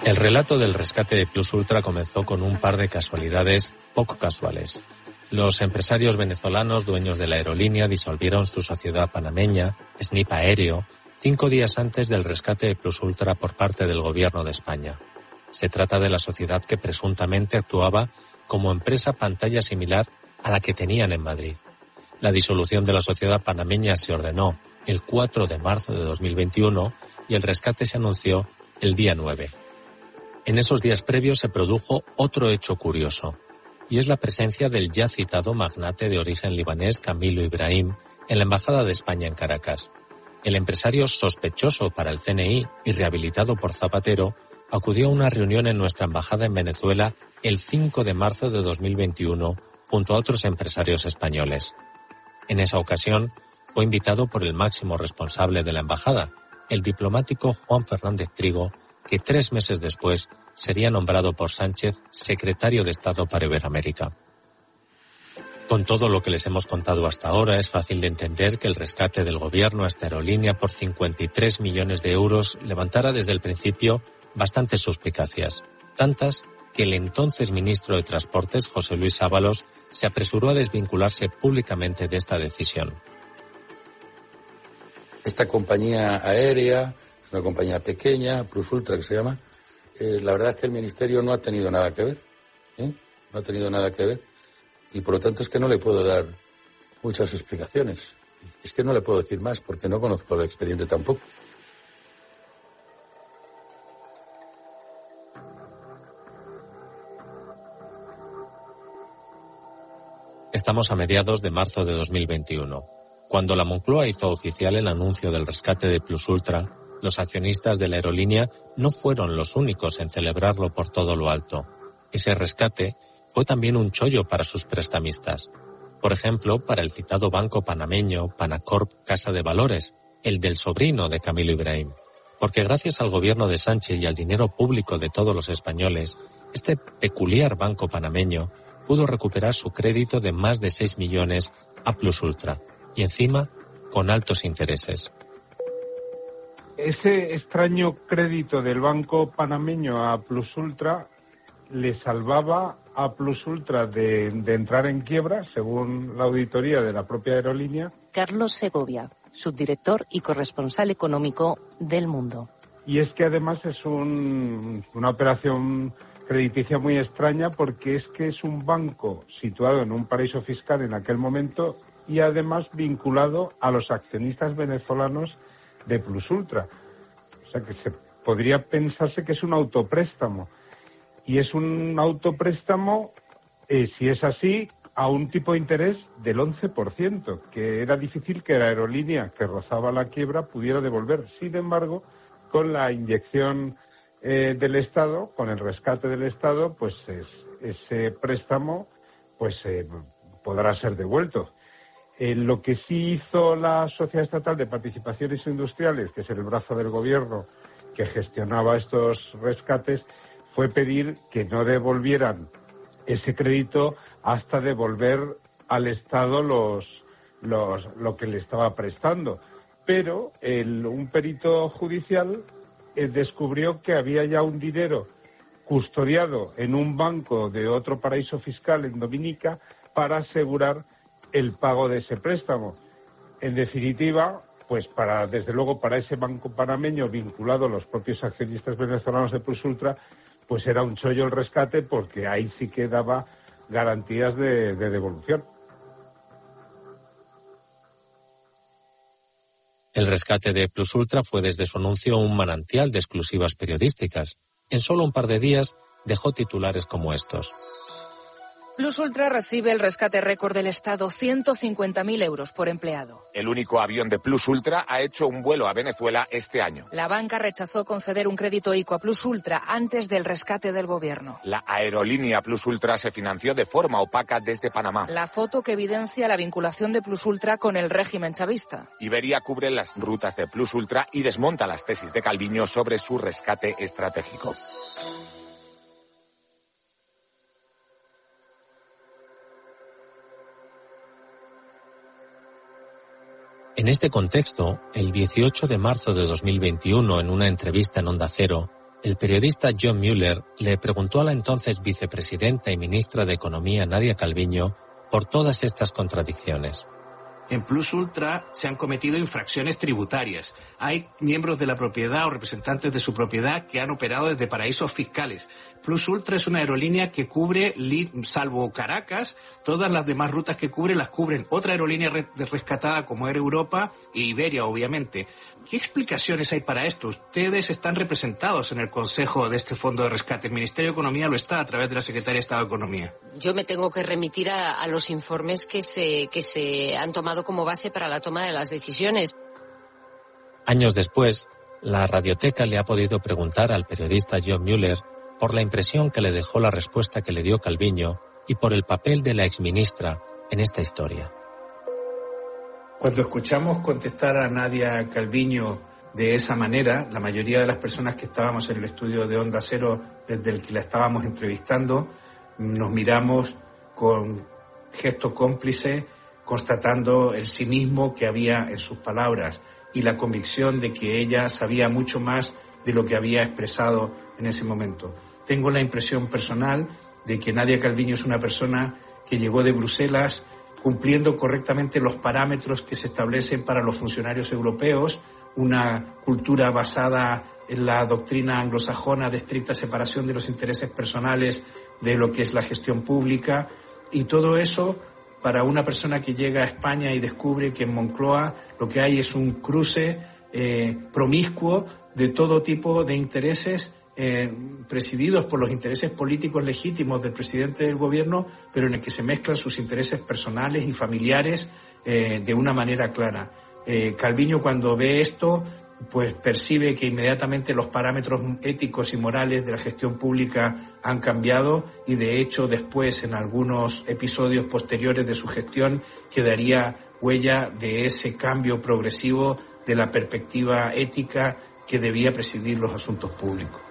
El relato del rescate de Plus Ultra comenzó con un par de casualidades poco casuales. Los empresarios venezolanos dueños de la aerolínea disolvieron su sociedad panameña, Snip Aéreo, 5 días antes del rescate de Plus Ultra por parte del gobierno de España. Se trata de la sociedad que presuntamente actuaba como empresa pantalla similar a la que tenían en Madrid. La disolución de la sociedad panameña se ordenó el 4 de marzo de 2021 y el rescate se anunció el día 9. En esos días previos se produjo otro hecho curioso, y es la presencia del ya citado magnate de origen libanés Camilo Ibrahim en la Embajada de España en Caracas. El empresario sospechoso para el CNI y rehabilitado por Zapatero acudió a una reunión en nuestra embajada en Venezuela el 5 de marzo de 2021 junto a otros empresarios españoles. En esa ocasión fue invitado por el máximo responsable de la embajada, el diplomático Juan Fernández Trigo, que 3 meses después sería nombrado por Sánchez secretario de Estado para Iberoamérica. Con todo lo que les hemos contado hasta ahora, es fácil de entender que el rescate del gobierno a esta aerolínea por 53 millones de euros levantara desde el principio bastantes suspicacias, tantas que el entonces ministro de Transportes, José Luis Ábalos, se apresuró a desvincularse públicamente de esta decisión. Esta compañía aérea es una compañía pequeña, Plus Ultra que se llama. La verdad es que el Ministerio no ha tenido nada que ver, no ha tenido nada que ver, y por lo tanto es que no le puedo dar muchas explicaciones. Es que no le puedo decir más porque no conozco el expediente tampoco. Estamos a mediados de marzo de 2021. Cuando la Moncloa hizo oficial el anuncio del rescate de Plus Ultra, los accionistas de la aerolínea no fueron los únicos en celebrarlo por todo lo alto. Ese rescate fue también un chollo para sus prestamistas. Por ejemplo, para el citado banco panameño Panacorp Casa de Valores, el del sobrino de Camilo Ibrahim. Porque gracias al gobierno de Sánchez y al dinero público de todos los españoles, este peculiar banco panameño pudo recuperar su crédito de más de 6 millones a Plus Ultra, y encima con altos intereses. Ese extraño crédito del banco panameño a Plus Ultra le salvaba a Plus Ultra de entrar en quiebra, según la auditoría de la propia aerolínea. Carlos Segovia, subdirector y corresponsal económico del Mundo. Y es que además es una operación crediticia muy extraña porque es que es un banco situado en un paraíso fiscal en aquel momento y además vinculado a los accionistas venezolanos de Plus Ultra. O sea que podría pensarse que es un autopréstamo. Y es un autopréstamo, si es así, a un tipo de interés del 11%, que era difícil que la aerolínea que rozaba la quiebra pudiera devolver. Sin embargo, con la inyección del Estado, con el rescate del Estado, pues ese préstamo podrá ser devuelto. Lo que sí hizo la Sociedad Estatal de Participaciones Industriales, que es el brazo del gobierno que gestionaba estos rescates, fue pedir que no devolvieran ese crédito hasta devolver al Estado lo que le estaba prestando. Pero un perito judicial descubrió que había ya un dinero custodiado en un banco de otro paraíso fiscal en Dominica para asegurar el pago de ese préstamo. En definitiva, pues desde luego para ese banco panameño vinculado a los propios accionistas venezolanos de Plus Ultra, pues era un chollo el rescate porque ahí sí que daba garantías de devolución. El rescate de Plus Ultra fue desde su anuncio un manantial de exclusivas periodísticas. En solo un par de días dejó titulares como estos. Plus Ultra recibe el rescate récord del Estado, 150.000 euros por empleado. El único avión de Plus Ultra ha hecho un vuelo a Venezuela este año. La banca rechazó conceder un crédito ICO a Plus Ultra antes del rescate del gobierno. La aerolínea Plus Ultra se financió de forma opaca desde Panamá. La foto que evidencia la vinculación de Plus Ultra con el régimen chavista. Iberia cubre las rutas de Plus Ultra y desmonta las tesis de Calviño sobre su rescate estratégico. En este contexto, el 18 de marzo de 2021, en una entrevista en Onda Cero, El periodista John Mueller le preguntó a la entonces vicepresidenta y ministra de Economía Nadia Calviño por todas estas contradicciones. En Plus Ultra se han cometido infracciones tributarias. Hay miembros de la propiedad o representantes de su propiedad que han operado desde paraísos fiscales. Plus Ultra es una aerolínea que cubre, salvo Caracas, todas las demás rutas que cubre las cubren otra aerolínea rescatada como Air Europa e Iberia, obviamente. ¿Qué explicaciones hay para esto? Ustedes están representados en el Consejo de este Fondo de Rescate. El Ministerio de Economía lo está a través de la Secretaría de Estado de Economía. Yo me tengo que remitir a los informes que se han tomado como base para la toma de las decisiones. Años después, la Radioteca le ha podido preguntar al periodista John Mueller por la impresión que le dejó la respuesta que le dio Calviño y por el papel de la exministra en esta historia. Cuando escuchamos contestar a Nadia Calviño de esa manera, la mayoría de las personas que estábamos en el estudio de Onda Cero desde el que la estábamos entrevistando, nos miramos con gesto cómplice, constatando el cinismo que había en sus palabras y la convicción de que ella sabía mucho más de lo que había expresado en ese momento. Tengo la impresión personal de que Nadia Calviño es una persona que llegó de Bruselas cumpliendo correctamente los parámetros que se establecen para los funcionarios europeos, una cultura basada en la doctrina anglosajona de estricta separación de los intereses personales de lo que es la gestión pública, y todo eso para una persona que llega a España y descubre que en Moncloa lo que hay es un cruce promiscuo de todo tipo de intereses presididos por los intereses políticos legítimos del presidente del gobierno, pero en el que se mezclan sus intereses personales y familiares de una manera clara. Calviño, cuando ve esto, pues percibe que inmediatamente los parámetros éticos y morales de la gestión pública han cambiado y de hecho después en algunos episodios posteriores de su gestión quedaría huella de ese cambio progresivo de la perspectiva ética que debía presidir los asuntos públicos.